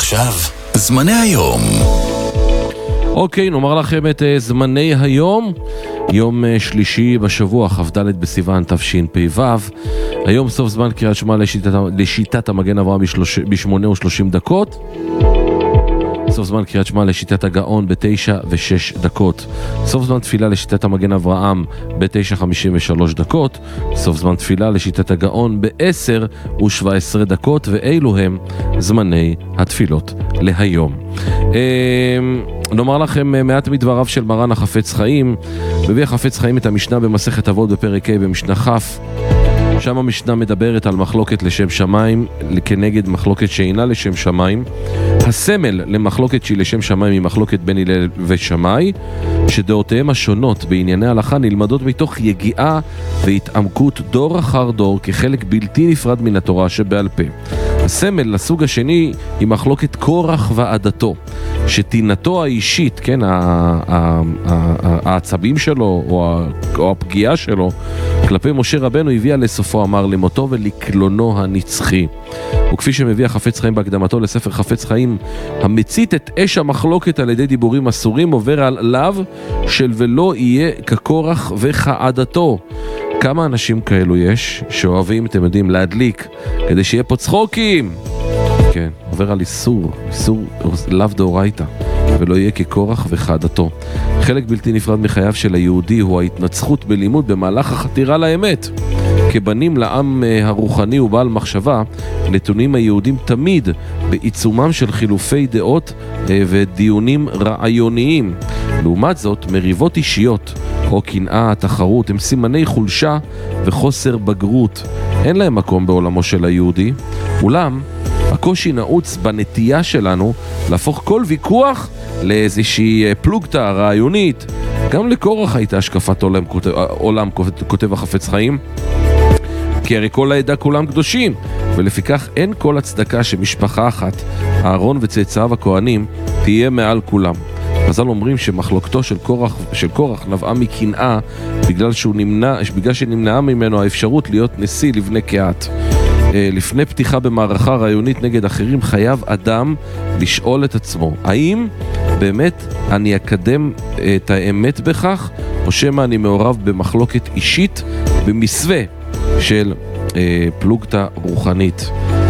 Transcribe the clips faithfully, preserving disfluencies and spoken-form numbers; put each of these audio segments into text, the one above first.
ועכשיו, זמני היום. אוקיי, נאמר לכם את uh, זמני היום. יום uh, שלישי בשבוע, כ"ד בסיוון תשפ"ו. היום סוף זמן קריאת שמע לשיטת, לשיטת המגן אברהם ב-שמונה ושלושים דקות. סוף זמן קריאת שמע לשיטת הגאון ב-תשע ושש דקות. סוף זמן תפילה לשיטת המגן אברהם ב-תשע חמישים ושלוש דקות. סוף זמן תפילה לשיטת הגאון ב-עשר ושבע עשרה דקות. ואלו הם זמני התפילות להיום. נאמר לכם מעט מדבריו של מרן החפץ חיים. מביא החפץ חיים את המשנה במסכת אבות בפרק ה' במשנה כ'. שם המשנה מדברת על מחלוקת לשם שמיים כנגד מחלוקת שאינה לשם שמיים. הסמל למחלוקת שהיא לשם שמיים היא מחלוקת בין הלל ושמאי, שדעותיהם השונות בענייני הלכה נלמדות מתוך יגיעה והתעמקות דור אחר דור כחלק בלתי נפרד מן התורה שבעל פה. הסמל לסוג השני היא מחלוקת קורח ועדתו, שתינתו האישית, כן, העצבים שלו או הפגיעה שלו כלפי משה רבנו הביאה לסופו אמר למותו ולקלונו הנצחי. וכפי שמביא החפץ חיים בהקדמתו לספר חפץ חיים, המצית את אש המחלוקת על ידי דיבורים אסורים עובר על לאו של ולא יהיה כקורח וכעדתו. כמה אנשים כאלו יש שאוהבים, אתם יודעים, להדליק כדי שיהיה פה צחוקים? כן, עובר על איסור, איסור לאו דאורייתא, ולא יהיה כקורח וכעדתו. חלק בלתי נפרד מחייו של היהודי הוא ההתנצחות בלימוד במהלך החתירה לאמת. כבנים לעם הרוחני ובעל מחשבה, נתונים היהודים תמיד בעיצומם של חילופי דעות ודיונים רעיוניים. לעומת זאת, מריבות אישיות או קנאה, תחרות, הם סימני חולשה וחוסר בגרות. אין להם מקום בעולמו של היהודי. אולם, הקושי נעוץ בנטייה שלנו להפוך כל ויכוח לאיזושהי פלוגתא רעיונית. גם לקורח הייתה השקפת עולם, עולם כותב החפץ חיים, כי הרי כל העדה כולם קדושים, ולפיכך אין כל הצדקה שמשפחה אחת, אהרון וצאצאיו הכהנים, תהיה מעל כולם. חז"ל אומרים שמחלוקתו של קורח, של קורח נבעה מקנאה, בגלל שהוא נמנע, בגלל שנמנעה ממנו האפשרות להיות נשיא לבני קהת. לפני פתיחה במערכה רעיונית נגד אחרים, חייב אדם לשאול את עצמו, האם באמת אני אקדם את האמת בכך, או שמא אני מעורב במחלוקת אישית במסווה של אה, פלוגתא רוחנית.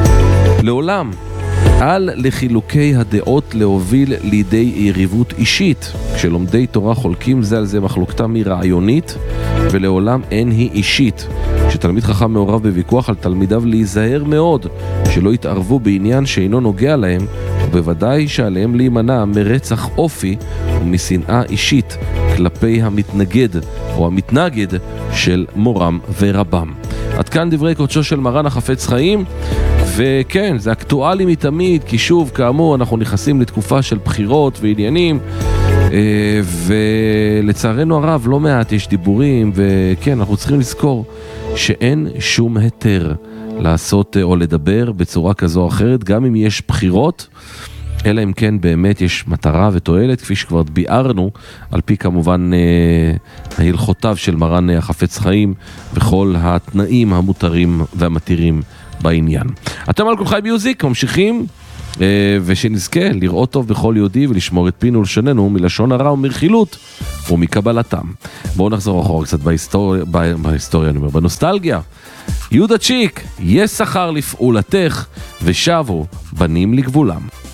לעולם, על לחילוקי הדעות להוביל לידי יריבות אישית. כשלומדי תורה חולקים זה על זה מחלוקתם היא רעיונית, ולעולם אין היא אישית. כשתלמיד חכם מעורב בוויכוח על תלמידיו להיזהר מאוד, שלא יתערבו בעניין שאינו נוגע להם, ובוודאי שעליהם להימנע מרצח אופי ומשנאה אישית כלפי המתנגד או המתנגד של מורם ורבם. עד כאן דברי קודשו של מרן החפץ חיים, וכן, זה אקטואלי מתמיד, כי שוב, כאמור, אנחנו נכנסים לתקופה של בחירות ועניינים, ולצערנו הרב, לא מעט יש דיבורים, וכן, אנחנו צריכים לזכור שאין שום היתר לעשות או לדבר בצורה כזו או אחרת, גם אם יש בחירות, אלא אם כן באמת יש מטרה ותועלת, כפי שכבר ביארנו, על פי כמובן אה, ההלכותיו של מרן החפץ חיים, וכל התנאים המותרים והמתירים בעניין. אתם על כל חי מיוזיק, ממשיכים, אה, ושנזכה לראות טוב בכל יהודי, ולשמור את פינו ולשוננו מלשון הרע ומרכילות, ומקבלתם. בואו נחזור אחורה קצת בהיסטוריה, בהיסטוריה אני אומר, בנוסטלגיה. יהודה צ'יק, יש שכר לפעולתך, ושבו בנים לגבולם.